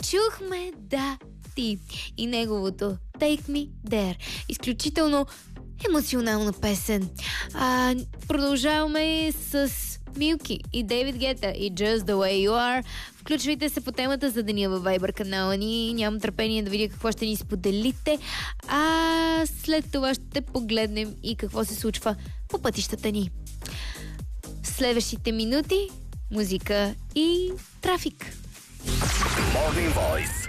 Чухме Да, ти и неговото Take Me There. Изключително емоционална песен. Продължаваме с Милки и Дейвид Гета и Just the Way You Are. Включвайте се по темата за деня във Viber канала ни. Нямам търпение да видя какво ще ни споделите. След това ще погледнем и какво се случва по пътищата ни. Следващите минути музика и трафик. Morning Voice.